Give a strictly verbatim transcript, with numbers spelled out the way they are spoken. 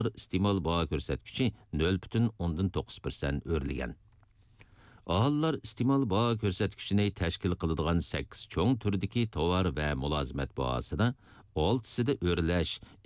iste'mol baho ko'rsatkichi nol butun o'ndan to'qqiz persent o'rlagan. Aholilar iste'mol baho ko'rsatkichini tashkil qiladigan sakkiz cho'ng turdagi tovar va mulozimat bahosida oltisida o'rlash,